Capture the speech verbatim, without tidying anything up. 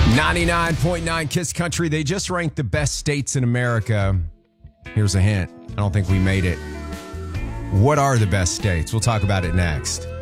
ninety-nine point nine Kiss Country. They just ranked the best states in America. Here's a hint. I don't think we made it. What are the best states? We'll talk about it next.